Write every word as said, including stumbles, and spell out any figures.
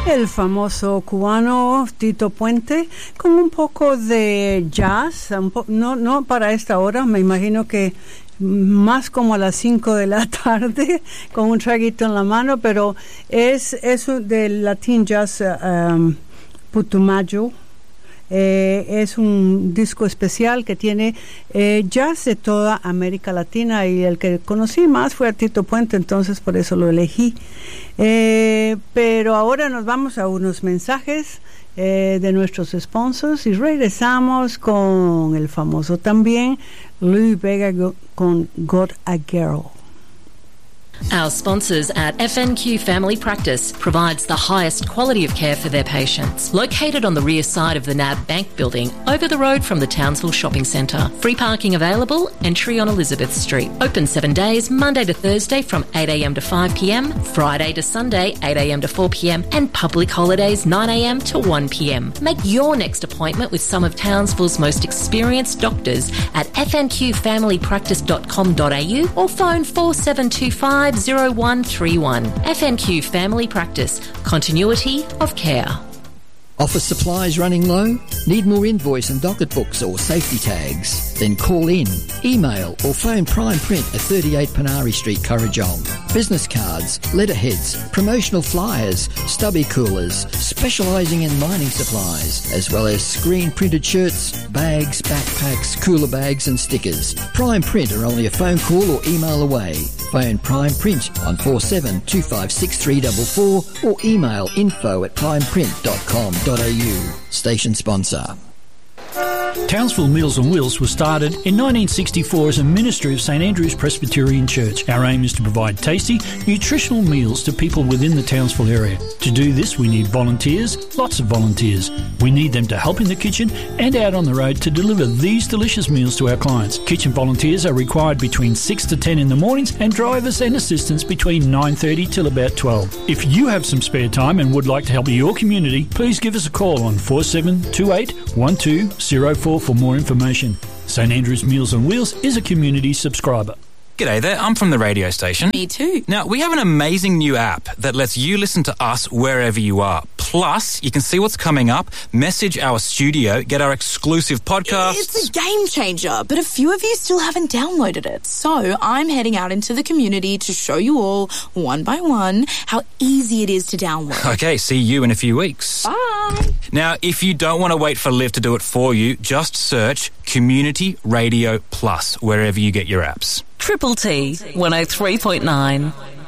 El famoso cubano Tito Puente con un poco de jazz, un po- no, no para esta hora, me imagino que más como a las cinco de la tarde con un traguito en la mano, pero es, es del Latin Jazz um, Putumayo. Eh, es un disco especial que tiene eh, jazz de toda América Latina, y el que conocí más fue a Tito Puente, entonces por eso lo elegí. Eh, pero ahora nos vamos a unos mensajes eh, de nuestros sponsors y regresamos con el famoso también Louis Vega go- con Got a Girl. Our sponsors at F N Q Family Practice provides the highest quality of care for their patients. Located on the rear side of the N A B Bank building, over the road from the Townsville Shopping Centre. Free parking available, entry on Elizabeth Street. Open seven days, Monday to Thursday from eight a m to five p m, Friday to Sunday eight a m to four p m, and public holidays nine a m to one p m. Make your next appointment with some of Townsville's most experienced doctors at f n q family practice dot com dot a u or phone four seven two five zero one three one. F N Q Family Practice. Continuity of care. Office supplies running low? Need more invoice and docket books or safety tags? Then call in, email or phone Prime Print at thirty-eight Panari Street, Currajong. Business cards, letterheads, promotional flyers, stubby coolers, specialising in mining supplies, as well as screen printed shirts, bags, backpacks, cooler bags and stickers. Prime Print are only a phone call or email away. Phone Prime Print on four seven two five six three four four or email info at prime print dot com dot a u. Station sponsor. Townsville Meals on Wheels was started in nineteen sixty-four as a ministry of St Andrew's Presbyterian Church. Our aim is to provide tasty, nutritional meals to people within the Townsville area. To do this, we need volunteers, lots of volunteers. We need them to help in the kitchen and out on the road to deliver these delicious meals to our clients. Kitchen volunteers are required between six to ten in the mornings, and drivers and assistants between nine thirty till about twelve. If you have some spare time and would like to help your community, please give us a call on four seven two eight one two zero four for more information. St Andrew's Meals on Wheels is a community subscriber. G'day there, I'm from the radio station. Me too. Now, we have an amazing new app that lets you listen to us wherever you are. Plus, you can see what's coming up, message our studio, get our exclusive podcasts. It's a game changer, but a few of you still haven't downloaded it. So I'm heading out into the community to show you all, one by one, how easy it is to download. Okay, see you in a few weeks. Bye. Now, if you don't want to wait for Liv to do it for you, just search Community Radio Plus wherever you get your apps. Triple T one oh three point nine.